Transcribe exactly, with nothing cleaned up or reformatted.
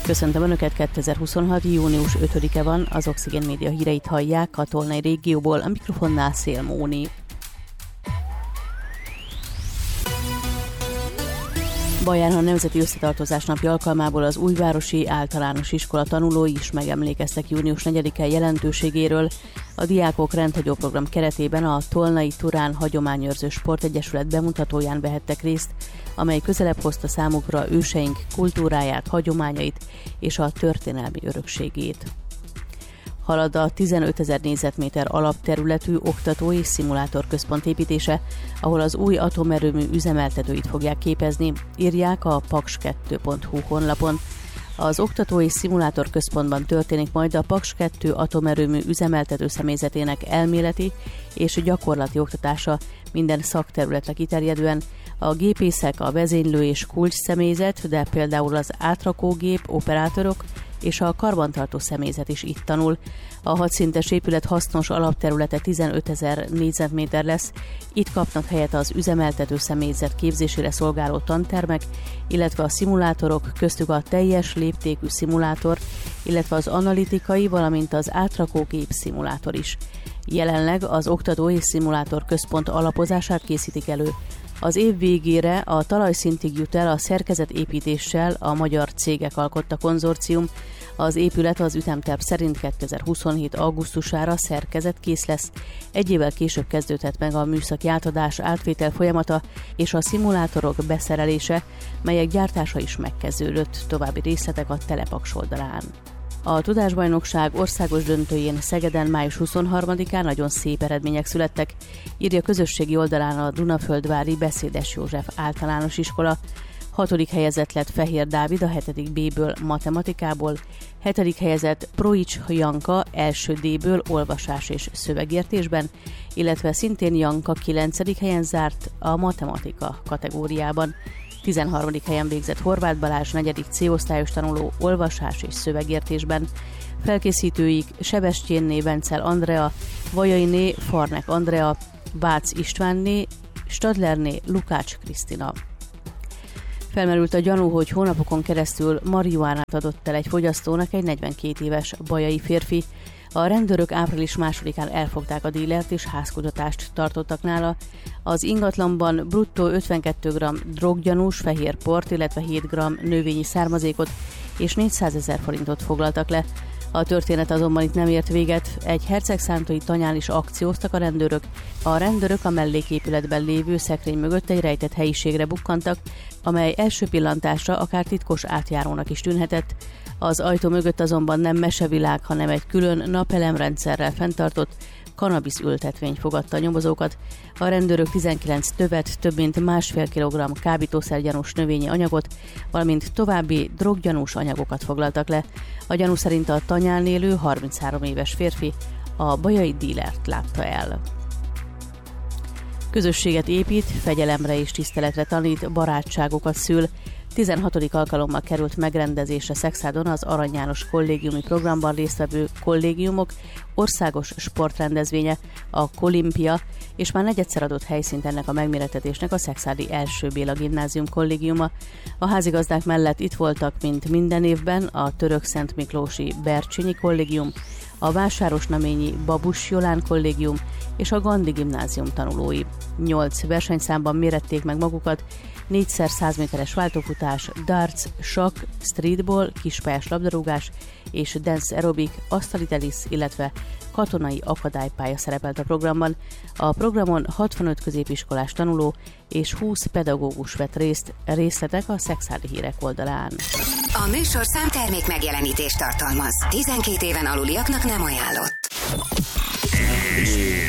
Köszöntöm Önöket, kétezer-huszonhat. június ötödike van, az Oxigén Média híreit hallják a Tolnai régióból, a mikrofonnál Szél Móni. Baján a Nemzeti Összetartozás napja alkalmából az Újvárosi Általános Iskola tanulói is megemlékeztek június negyedike jelentőségéről. A diákok rendhagyó program keretében a Tolnai Turán Hagyományőrző Sportegyesület bemutatóján vehettek részt, amely közelebb hozta számukra őseink kultúráját, hagyományait és a történelmi örökségét. Halad a tizenötezer négyzetméter alapterületű oktató- és szimulátorközpont építése, ahol az új atomerőmű üzemeltetőit fogják képezni, írják a paks kettő pont hu honlapon. Az oktató- és szimulátorközpontban történik majd a Paks kettő atomerőmű üzemeltető személyzetének elméleti és gyakorlati oktatása minden szakterületre kiterjedően. A gépészek, a vezénylő és kulcs személyzet, de például az átrakógép, operátorok és a karbantartó személyzet is itt tanul. A hatszintes épület hasznos alapterülete tizenötezer négyzetméter lesz. Itt kapnak helyet az üzemeltető személyzet képzésére szolgáló tantermek, illetve a szimulátorok, köztük a teljes léptékű szimulátor, illetve az analitikai, valamint az átrakógép szimulátor is. Jelenleg az oktató és szimulátor központ alapozását készítik elő. Az év végére a talajszintig jut el a szerkezetépítéssel a magyar cégek alkotta konzorcium. Az épület az ütemterv szerint kétezer-huszonhét augusztusára szerkezetkész lesz. Egy évvel később kezdődhet meg a műszaki átadás, átvétel folyamata és a szimulátorok beszerelése, melyek gyártása is megkezdődött. További részletek a Telepaks oldalán. A Tudásbajnokság országos döntőjén Szegeden május huszonharmadikán nagyon szép eredmények születtek, írja közösségi oldalán a Dunaföldvári Beszédes József általános iskola. Hatodik helyezett lett Fehér Dávid a hetedik B-ből matematikából, hetedik helyezett Proics Janka első D-ből olvasás és szövegértésben, illetve szintén Janka kilencedik helyen zárt a matematika kategóriában. tizenharmadik helyen végzett Horváth Balázs negyedik C-osztályos tanuló olvasás és szövegértésben. Felkészítőik Sebestyénné Vencel Andrea, Vajainé Farnek Andrea, Bác Istvánné, Stadlerné Lukács Krisztina. Felmerült a gyanú, hogy hónapokon keresztül marihuánát adott el egy fogyasztónak egy negyvenkét éves bajai férfi. A rendőrök április másodikán elfogták a dílert és házkutatást tartottak nála. Az ingatlanban bruttó ötvenkét gramm droggyanús fehér port, illetve hét gramm növényi származékot és négyszázezer forintot foglaltak le. A történet azonban itt nem ért véget, egy hercegszántói tanyán is akcióztak a rendőrök. A rendőrök a melléképületben lévő szekrény mögött egy rejtett helyiségre bukkantak, amely első pillantásra akár titkos átjárónak is tűnhetett. Az ajtó mögött azonban nem mesevilág, hanem egy külön napelemrendszerrel fenntartott kannabisz ültetvény fogadta a nyomozókat. A rendőrök tizenkilenc tövet, több mint másfél kilogramm kábítószergyanús növényi anyagot, valamint további droggyanús anyagokat foglaltak le. A gyanú szerint a tanyán élő harminchárom éves férfi a bajai dílert látta el. Közösséget épít, fegyelemre és tiszteletre tanít, barátságokat szül. tizenhatodik alkalommal került megrendezésre Szekszádon az Arany János kollégiumi programban résztvevő kollégiumok országos sportrendezvénye, a Kolimpia, és már negyedszer adott helyszínt ennek a megmérettetésnek a Szekszádi első Béla gimnázium kollégiuma. A házigazdák mellett itt voltak, mint minden évben, a Török Szent Miklósi Bercsényi kollégium, a Vásárosnaményi Babus Jolán kollégium és a Gandhi gimnázium tanulói. Nyolc versenyszámban mérették meg magukat, négyszer száz méteres váltófutás, darts, sakk, streetball, kispályás labdarúgás és dance aerobik, asztali tenisz, illetve katonai akadálypálya szerepelt a programban. A programon hatvanöt középiskolás tanuló és húsz pedagógus vett részt, részletek a Szekszádi hírek oldalán. A műsor számtermék megjelenítést tartalmaz. tizenkét éven aluliaknak nem ajánlott.